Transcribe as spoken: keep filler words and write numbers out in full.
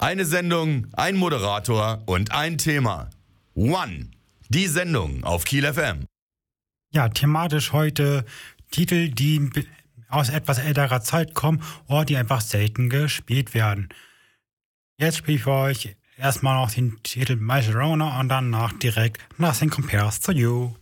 Eine Sendung, ein Moderator und ein Thema. One, die Sendung auf Kiel F M. Ja, thematisch heute Titel, die aus etwas älterer Zeit kommen oder die einfach selten gespielt werden. Jetzt spiele ich für euch erstmal noch den Titel My Sharona und danach direkt Nothing Compares to You.